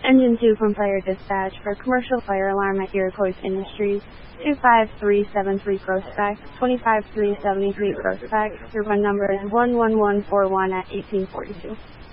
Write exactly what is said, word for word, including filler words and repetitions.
Engine two from Fire Dispatch for commercial fire alarm at Iroquois Industries, two five three seven three Prospect, two five three seven three Prospect. Your run number is one one one four one at eighteen forty-two.